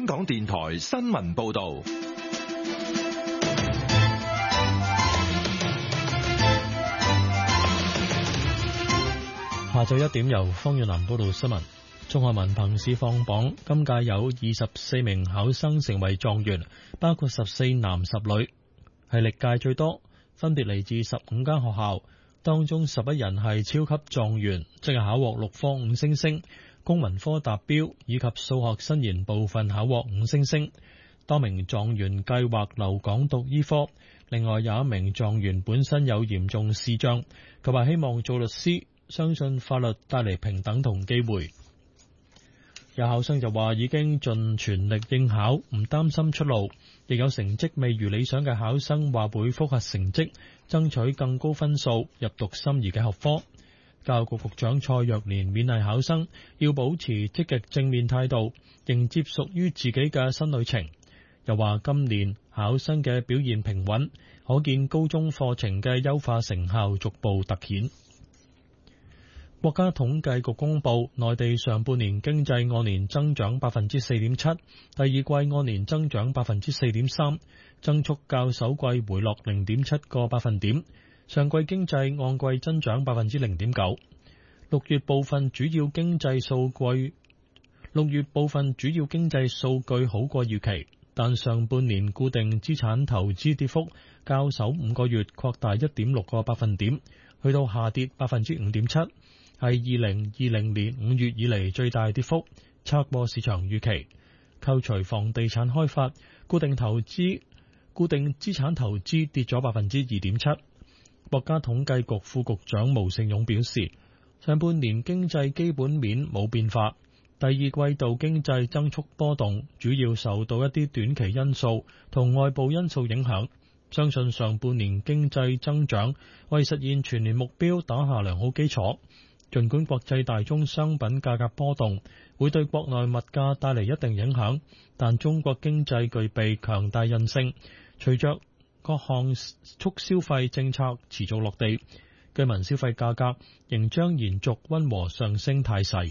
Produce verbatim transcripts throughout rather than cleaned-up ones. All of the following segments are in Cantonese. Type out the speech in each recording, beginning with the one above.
香港電台新聞報道。 下晝一點，由方遠南報道新聞。中學文憑試放榜，今屆有二十四名考生成為狀元，包括十四男十女，係歷屆最多，分別嚟自十五間學校。當中十一人係超級狀元，即係考獲六科五星星，公民科達標以及數學新研部分考獲五星星。多名狀元計劃留港讀醫科，另外有一名狀元本身有嚴重視障，佢話希望做律師，相信法律帶嚟平等同機會。有考生就話已經盡全力應考，唔擔心出路。亦有成績未如理想嘅考生話會複核成績，爭取更高分數入讀心儀嘅學科。教育局局長蔡若蓮勉勵考生要保持積極正面態度，迎接屬於自己嘅新旅程。又話今年考生嘅表現平穩，可見高中課程嘅優化成效逐步凸顯。國家統計局公布，內地上半年經濟按年增長百分之四點七，第二季按年增長百分之四點三，增速較首季回落零點七個百分點。上季經濟按季增長百分之零點九。六月部分主要經濟數據，六月部分主要經濟數據好過預期，但上半年固定資產投資跌幅較首五個月擴大一點六個百分點，去到下跌百分之五點七。係二零二零年五月以嚟最大跌幅，超過市場預期。扣除房地產開發，固定投資、固定資產投資跌咗百分之二點七。國家統計局副局長毛盛勇表示，上半年經濟基本面冇變化，第二季度經濟增速波動，主要受到一啲短期因素同外部因素影響。相信上半年經濟增長為實現全年目標打下良好基礎。儘管國際大宗商品價格波動會對國內物價帶嚟一定影響，但中國經濟具備強大韌性。隨着各項促消費政策持續落地，居民消費價格仍將延續溫和上升態勢。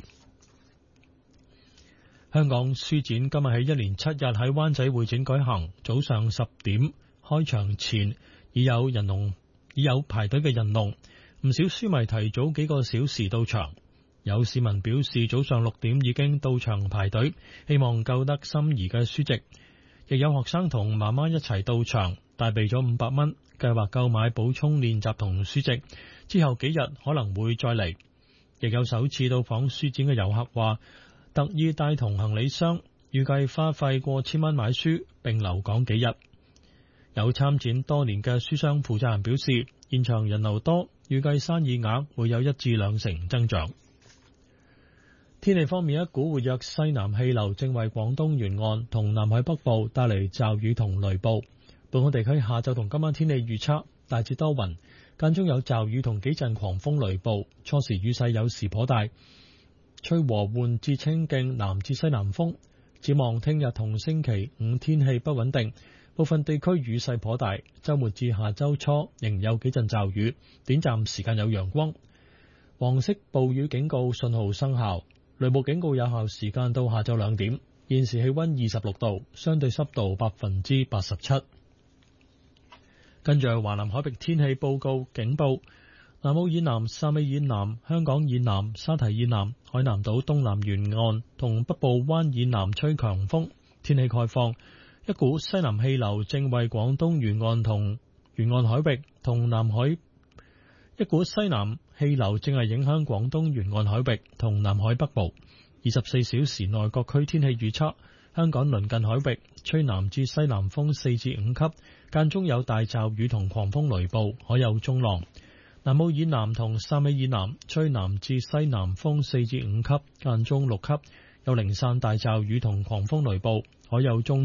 香港書展今日起一連七日喺灣仔會展舉行，早上十點開場前已有人龍，已有排隊嘅人龍。唔少書迷提早幾個小時到場，有市民表示早上六點已經到場排隊，希望購得心儀嘅書籍。亦有學生同媽媽一齊到場，帶備咗五百蚊，計劃購買補充練習同書籍，之後幾日可能會再嚟。亦有首次到訪書展嘅遊客話，特意帶同行李箱，預計花費過千蚊買書並留港幾日。有參展多年嘅書商負責人表示，現場人流多，預計生意額會有一至兩成增長。天氣方面，一股活躍西南氣流正為廣東沿岸同南海北部帶嚟驟雨同雷暴。本港地區下晝同今晚天氣預測大致多雲，間中有驟雨同幾陣狂風雷暴，初時雨勢有時頗大，吹和緩至清勁南至西南風。展望聽日同星期五天氣不穩定，部分地區雨勢頗大，週末至下週初仍有幾陣驟雨，短暫時間有陽光。黃色暴雨警告信號生效，雷暴警告有效時間到下晝兩點。現時氣溫二十六度，相對濕度百分之八十七。跟住華南海域天氣報告警報，南澳以南、汕尾以南、香港以南、沙堤以南、海南島東南沿岸同北部灣以南吹強風，天氣概況。一股西南氣流正為廣東沿岸同沿岸海域同南海，一股西南氣流正係影響廣東沿岸海域同南海北部。二十四小時內各區天氣預測：香港鄰近海域吹南至西南風四至五級，間中有大驟雨同狂風雷暴，海有中浪。南澳以南同汕尾以南吹南至西南風四至五級，間中六級，有零散大驟雨同狂風雷暴，海有中。